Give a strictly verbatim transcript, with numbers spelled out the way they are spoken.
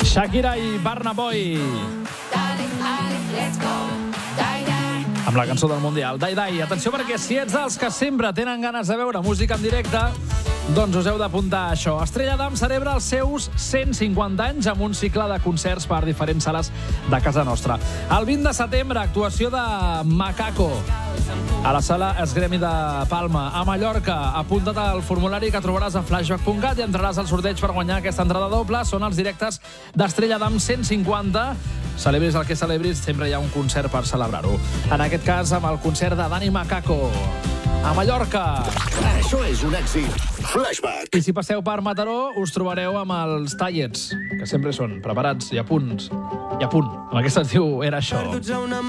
Shakira i Burna Boy. Amb la cançó del Mundial, Die Die. Atenció, perquè si ets dels que sempre tenen ganes de veure música en directe, doncs us heu d'apuntar a això. Estrella Damm celebra els seus cent cinquanta anys amb un cicle de concerts per diferents sales de casa nostra. El vint de setembre, actuació de Macaco a la sala Esgremi de Palma. A Mallorca, apunta't al formulari que trobaràs a flashback punt cat i entraràs al sorteig per guanyar aquesta entrada doble. Són els directes d'Estrella Damm cent cinquanta. Celebris el que celebris, sempre hi ha un concert per celebrar-ho. En aquest cas, amb el concert de Dani Macaco a Mallorca. Això és un èxit. Flashback. I si passeu per Mataró, us trobareu amb els tallets, que sempre són preparats i a punts. I a punt. Amb aquest estiu era això.